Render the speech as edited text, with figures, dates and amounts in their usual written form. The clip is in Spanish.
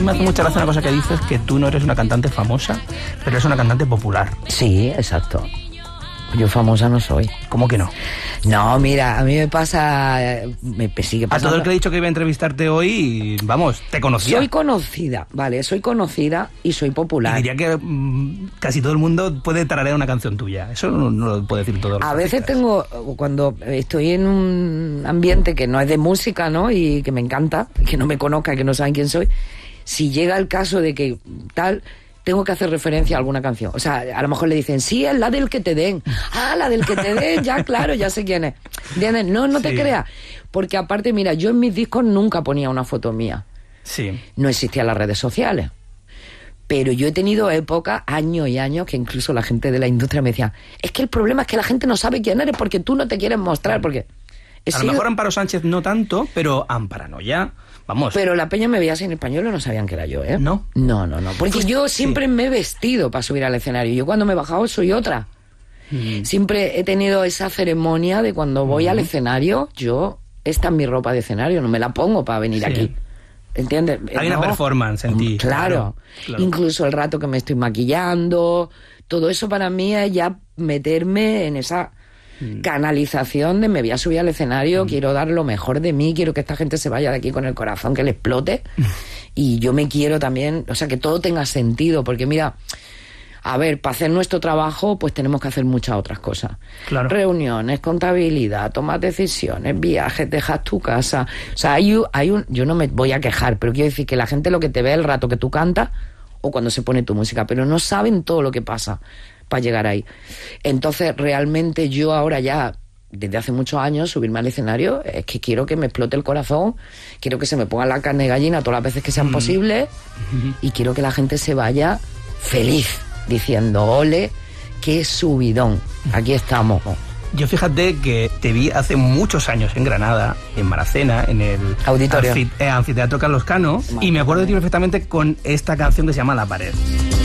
me hace mucha gracia una cosa que dices, que tú no eres una cantante famosa, pero eres una cantante popular. Sí, exacto. Yo famosa no soy. ¿Cómo que no? No, mira, a mí me pasa... Me sigue pasando. A todo el que he dicho que iba a entrevistarte hoy, vamos, te conocía. Soy conocida, vale, soy conocida y soy popular. Y diría que casi todo el mundo puede tararear una canción tuya. Eso no lo puede decir todo. A veces tengo, cuando estoy en un ambiente que no es de música, ¿no? Y que me encanta, que no me conozca, que no saben quién soy, si llega el caso de que tal... tengo que hacer referencia a alguna canción. O sea, a lo mejor le dicen, sí, es la del que te den. Ah, la del que te den, ya, claro, ya sé quién es. ¿Entiendes? No te creas. Porque aparte, mira, yo en mis discos nunca ponía una foto mía. Sí. No existían las redes sociales. Pero yo he tenido épocas, años y años, que incluso la gente de la industria me decía, es que el problema es que la gente no sabe quién eres porque tú no te quieres mostrar, porque... A lo mejor Amparo Sánchez no tanto, pero Amparanoia, vamos. Pero la peña me veía sin español y no sabían que era yo, ¿eh? ¿No? No. Porque yo siempre me he vestido para subir al escenario. Yo cuando me he bajado soy otra. Siempre he tenido esa ceremonia de cuando voy al escenario, esta es mi ropa de escenario, no me la pongo para venir aquí. ¿Entiendes? Hay una performance en ti. Claro. Incluso el rato que me estoy maquillando, todo eso para mí es ya meterme en esa... canalización de me voy a subir al escenario, quiero dar lo mejor de mí, quiero que esta gente se vaya de aquí con el corazón que le explote y yo me quiero también, o sea, que todo tenga sentido, porque mira, a ver, para hacer nuestro trabajo pues tenemos que hacer muchas otras cosas, reuniones, contabilidad, tomar decisiones, viajes, dejas tu casa, o sea, yo no me voy a quejar, pero quiero decir que la gente lo que te ve el rato que tú cantas o cuando se pone tu música, pero no saben todo lo que pasa para llegar ahí. Entonces, realmente yo ahora ya, desde hace muchos años, subirme al escenario, es que quiero que me explote el corazón, quiero que se me ponga la carne de gallina todas las veces que sean posibles, y quiero que la gente se vaya feliz, diciendo, ole, qué subidón, aquí estamos. Yo fíjate que te vi hace muchos años en Granada, en Maracena, en el Auditorio. Anfiteatro Carlos Cano, y me acuerdo de ti perfectamente con esta canción que se llama La Pared.